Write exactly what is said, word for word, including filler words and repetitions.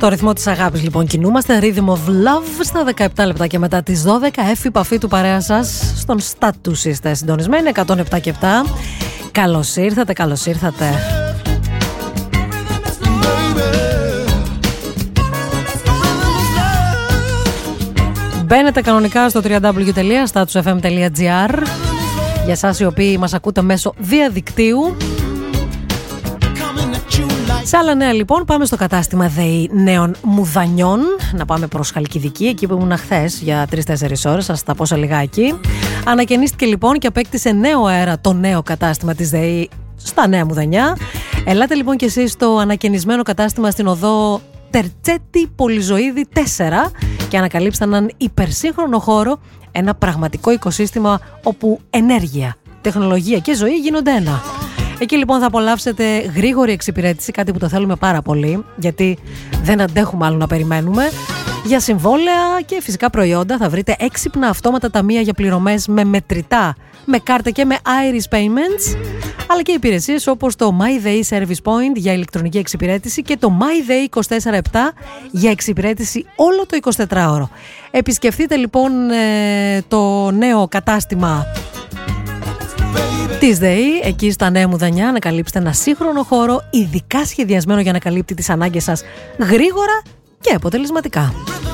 Στο ρυθμό της αγάπης λοιπόν κινούμαστε. Rhythm of Love στα δεκαεπτά λεπτά και μετά τις δώδεκα. Έφη επαφή του παρέα σας. Στον στάτους είστε συντονισμένοι. εκατόν επτά και επτά. Καλώς ήρθατε, καλώς ήρθατε. Μπαίνετε κανονικά στο double-u double-u double-u τελεία status f m τελεία g r για εσάς οι οποίοι μας ακούτε μέσω διαδικτύου. Σε άλλα νέα λοιπόν, πάμε στο κατάστημα ΔΕΗ νέων Μουδανιών. Να πάμε προς Χαλκιδική, εκεί που ήμουν χθες για τρεις τέσσερις ώρες, σας τα πω σε λιγάκι. Ανακαινίστηκε λοιπόν και απέκτησε νέο αέρα το νέο κατάστημα της ΔΕΗ στα Νέα Μουδανιά. Ελάτε λοιπόν και εσείς στο ανακαινισμένο κατάστημα στην οδό Τερτσέτη Πολυζωίδη τέσσερα και ανακαλύψτε έναν υπερσύγχρονο χώρο, ένα πραγματικό οικοσύστημα όπου ενέργεια, τεχνολογία και ζωή γίνονται ένα. Εκεί λοιπόν θα απολαύσετε γρήγορη εξυπηρέτηση, κάτι που το θέλουμε πάρα πολύ, γιατί δεν αντέχουμε άλλο να περιμένουμε. Για συμβόλαια και φυσικά προϊόντα θα βρείτε έξυπνα αυτόματα ταμεία για πληρωμές με μετρητά, με κάρτα και με Iris Payments, αλλά και υπηρεσίες όπως το MyDay Service Point για ηλεκτρονική εξυπηρέτηση και το MyDay είκοσι τέσσερα επτά για εξυπηρέτηση όλο το εικοσιτετράωρο. Επισκεφτείτε λοιπόν το νέο κατάστημα της ΔΕΗ, εκεί στα Νέα Μουδανιά, να καλύψετε ένα σύγχρονο χώρο ειδικά σχεδιασμένο για να καλύπτει τις ανάγκες σας γρήγορα και αποτελεσματικά.